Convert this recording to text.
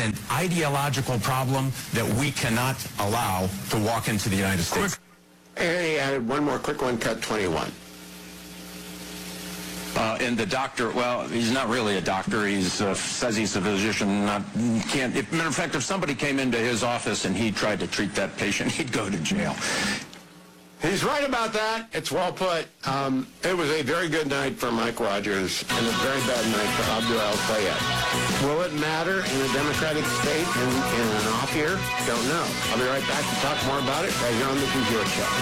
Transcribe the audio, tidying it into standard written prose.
an ideological problem that we cannot allow to walk into the United States. And he added one more quick one, cut 21. And the doctor, well, he's not really a doctor. He says he's a physician. Matter of fact, if somebody came into his office and he tried to treat that patient, he'd go to jail. He's right about that. It's well put. It was a very good night for Mike Rogers and a very bad night for Abdul El-Sayed. Will it matter in a democratic state in an off year? Don't know. I'll be right back to talk more about it right here on The Peugeot Show.